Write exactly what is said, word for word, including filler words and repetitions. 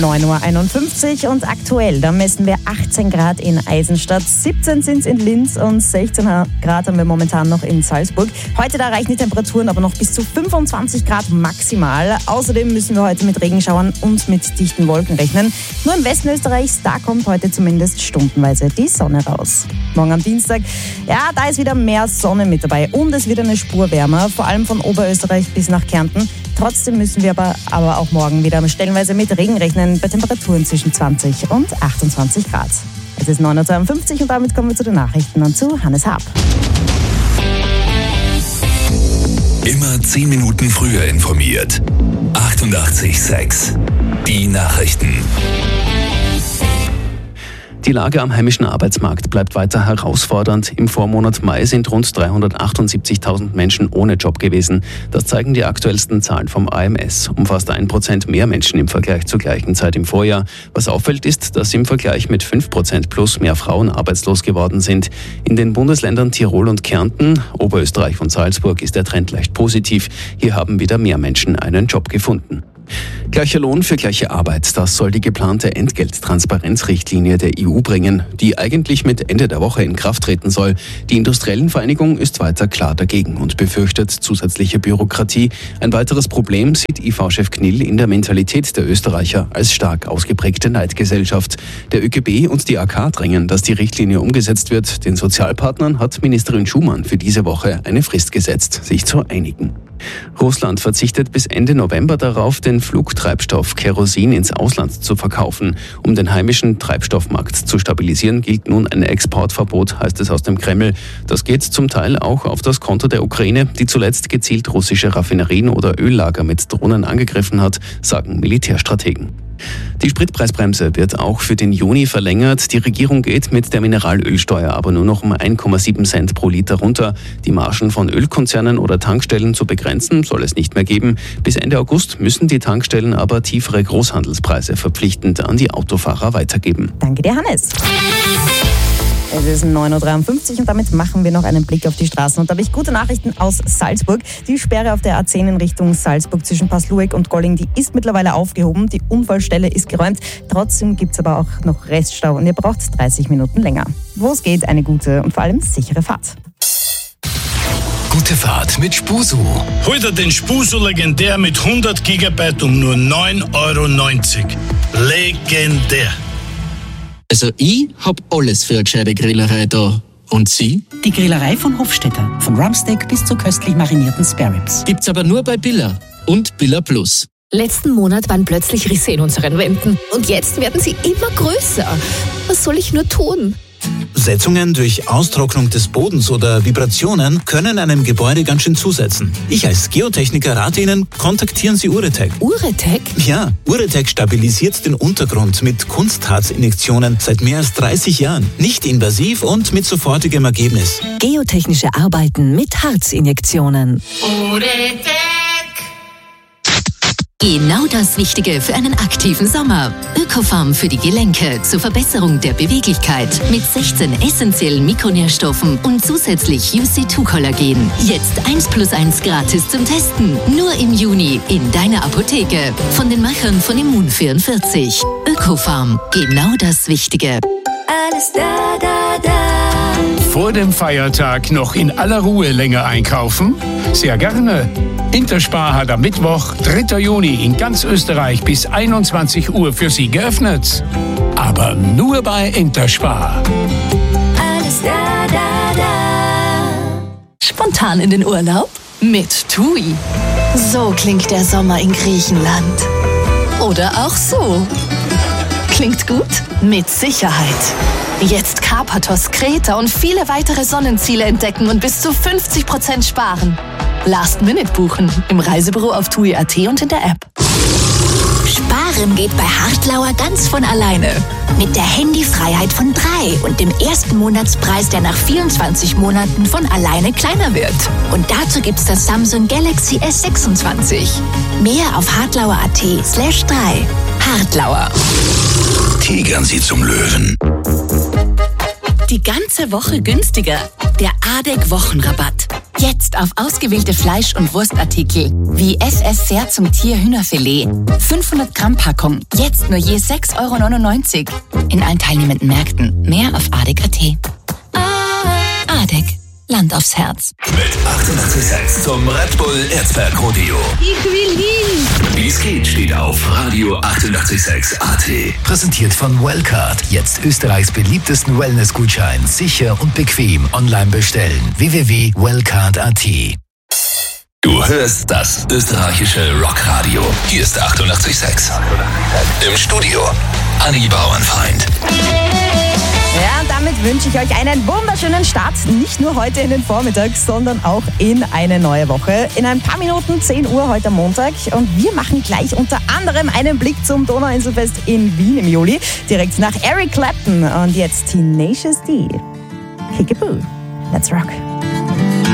neun Uhr einundfünfzig und aktuell, da messen wir achtzehn Grad in Eisenstadt, siebzehn sind es in Linz und sechzehn Grad haben wir momentan noch in Salzburg. Heute da erreichen die Temperaturen aber noch bis zu fünfundzwanzig Grad maximal. Außerdem müssen wir heute mit Regenschauern und mit dichten Wolken rechnen. Nur im Westen Österreichs, da kommt heute zumindest stundenweise die Sonne raus. Morgen am Dienstag, ja, da ist wieder mehr Sonne mit dabei und es wird eine Spur wärmer, vor allem von Oberösterreich bis nach Kärnten. Trotzdem müssen wir aber, aber auch morgen wieder stellenweise mit Regen rechnen, bei Temperaturen zwischen zwanzig und achtundzwanzig Grad. Es ist neun Uhr zweiundfünfzig und damit kommen wir zu den Nachrichten und zu Hannes Haab. Immer zehn Minuten früher informiert. achtundachtzig Komma sechs. Die Nachrichten. Die Lage am heimischen Arbeitsmarkt bleibt weiter herausfordernd. Im Vormonat Mai sind rund dreihundertachtundsiebzigtausend Menschen ohne Job gewesen. Das zeigen die aktuellsten Zahlen vom A M S. Um fast ein Prozent mehr Menschen im Vergleich zur gleichen Zeit im Vorjahr. Was auffällt, ist, dass im Vergleich mit fünf Prozent plus mehr Frauen arbeitslos geworden sind. In den Bundesländern Tirol und Kärnten, Oberösterreich und Salzburg ist der Trend leicht positiv. Hier haben wieder mehr Menschen einen Job gefunden. Gleicher Lohn für gleiche Arbeit, das soll die geplante Entgelttransparenzrichtlinie der E U bringen, die eigentlich mit Ende der Woche in Kraft treten soll. Die Industriellenvereinigung ist weiter klar dagegen und befürchtet zusätzliche Bürokratie. Ein weiteres Problem sieht I V-Chef Knill in der Mentalität der Österreicher als stark ausgeprägte Neidgesellschaft. Der Ö G B und die A K drängen, dass die Richtlinie umgesetzt wird. Den Sozialpartnern hat Ministerin Schumann für diese Woche eine Frist gesetzt, sich zu einigen. Russland verzichtet bis Ende November darauf, den Flugtreibstoff Kerosin ins Ausland zu verkaufen. Um den heimischen Treibstoffmarkt zu stabilisieren, gilt nun ein Exportverbot, heißt es aus dem Kreml. Das geht zum Teil auch auf das Konto der Ukraine, die zuletzt gezielt russische Raffinerien oder Öllager mit Drohnen angegriffen hat, sagen Militärstrategen. Die Spritpreisbremse wird auch für den Juni verlängert. Die Regierung geht mit der Mineralölsteuer aber nur noch um ein Komma sieben Cent pro Liter runter. Die Margen von Ölkonzernen oder Tankstellen zu begrenzen soll es nicht mehr geben. Bis Ende August müssen die Tankstellen aber tiefere Großhandelspreise verpflichtend an die Autofahrer weitergeben. Danke dir, Hannes. Es ist neun Uhr dreiundfünfzig und damit machen wir noch einen Blick auf die Straßen. Und da habe ich gute Nachrichten aus Salzburg. Die Sperre auf der A zehn in Richtung Salzburg zwischen Paslueck und Golling, die ist mittlerweile aufgehoben. Die Unfallstelle ist geräumt. Trotzdem gibt es aber auch noch Reststau und ihr braucht dreißig Minuten länger. Wo es geht, eine gute und vor allem sichere Fahrt. Gute Fahrt mit Spusu. Hol dir den Spusu Legendär mit hundert Gigabyte um nur neun Euro neunzig. Legendär. Also ich hab alles für eine gescheite Grillerei da. Und Sie? Die Grillerei von Hofstetter. Von Rumpsteak bis zu köstlich marinierten Spareribs. Gibt's aber nur bei Billa und Billa Plus. Letzten Monat waren plötzlich Risse in unseren Wänden. Und jetzt werden sie immer größer. Was soll ich nur tun? Setzungen durch Austrocknung des Bodens oder Vibrationen können einem Gebäude ganz schön zusetzen. Ich als Geotechniker rate Ihnen, kontaktieren Sie Uretech. Uretech? Ja, Uretech stabilisiert den Untergrund mit Kunstharzinjektionen seit mehr als dreißig Jahren. Nicht invasiv und mit sofortigem Ergebnis. Geotechnische Arbeiten mit Harzinjektionen. Uretech! Genau das Wichtige für einen aktiven Sommer. Ökofarm für die Gelenke zur Verbesserung der Beweglichkeit mit sechzehn essentiellen Mikronährstoffen und zusätzlich U C zwei Kollagen. Jetzt eins plus eins gratis zum Testen. Nur im Juni in deiner Apotheke. Von den Machern von Immun vierundvierzig. Ökofarm. Genau das Wichtige. Alles da, da, da. Vor dem Feiertag noch in aller Ruhe länger einkaufen? Sehr gerne. Interspar hat am Mittwoch, dritter Juni, in ganz Österreich bis einundzwanzig Uhr für Sie geöffnet. Aber nur bei Interspar. Alles da, da, da. Spontan in den Urlaub? Mit TUI. So klingt der Sommer in Griechenland. Oder auch so. Klingt gut? Mit Sicherheit. Jetzt Karpathos, Kreta und viele weitere Sonnenziele entdecken und bis zu fünfzig Prozent sparen. Last Minute buchen im Reisebüro auf tui punkt at und in der App. Sparen geht bei Hartlauer ganz von alleine. Mit der Handyfreiheit von drei und dem ersten Monatspreis, der nach vierundzwanzig Monaten von alleine kleiner wird. Und dazu gibt's das Samsung Galaxy S sechsundzwanzig. Mehr auf hartlauer punkt at slash drei. Hartlauer. Tigern Sie zum Löwen. Die ganze Woche günstiger. Der A D E C Wochenrabatt. Jetzt auf ausgewählte Fleisch- und Wurstartikel wie S S Fair zum Tier-Hühnerfilet. fünfhundert Gramm Packung. Jetzt nur je sechs Euro neunundneunzig. In allen teilnehmenden Märkten. Mehr auf adek punkt at. Adek. Land aufs Herz. Mit achtundachtzig Komma sechs zum Red Bull Erzberg Rodeo. Ich will hin. Wie es geht, steht auf Radio achtundachtzig Komma sechs A T. Präsentiert von Wellcard. Jetzt Österreichs beliebtesten Wellness-Gutschein. Sicher und bequem online bestellen. w w w punkt wellcard punkt a t. Du hörst das österreichische Rockradio. Hier ist achtundachtzig Komma sechs. Im Studio Anni Bauernfeind. Ja, und damit wünsche ich euch einen wunderschönen Start. Nicht nur heute in den Vormittag, sondern auch in eine neue Woche. In ein paar Minuten, zehn Uhr heute am Montag. Und wir machen gleich unter anderem einen Blick zum Donauinselfest in Wien im Juli. Direkt nach Eric Clapton. Und jetzt Tenacious D. Kickapoo. Let's rock.